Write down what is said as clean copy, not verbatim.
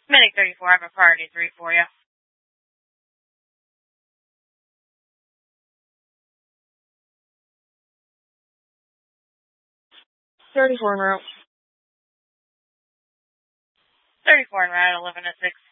Medic 34, I have a priority 3 for you. 34 en route. 34 en route, 11 at 6.